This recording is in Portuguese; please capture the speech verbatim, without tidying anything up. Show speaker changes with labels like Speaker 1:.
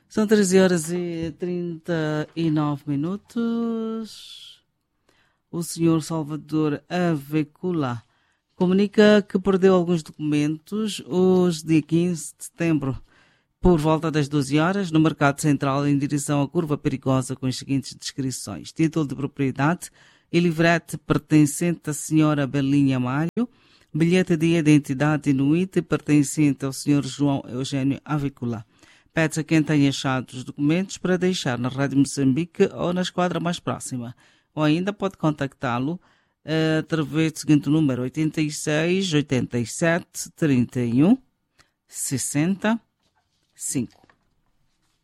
Speaker 1: São treze horas e trinta e nove minutos. O senhor Salvador Avecula comunica que perdeu alguns documentos hoje, dia quinze de setembro, por volta das doze horas, no Mercado Central, em direção à Curva Perigosa, com as seguintes descrições: título de propriedade e livrete pertencente à senhora Belinha Malho, bilhete de identidade inuite pertencente ao senhor João Eugênio Avecula. Pede-se a quem tenha achado os documentos para deixar na Rádio Moçambique ou na esquadra mais próxima. Ou ainda pode contactá-lo uh, através do seguinte número: oitenta e seis, oitenta e sete, trinta e um, sessenta e cinco.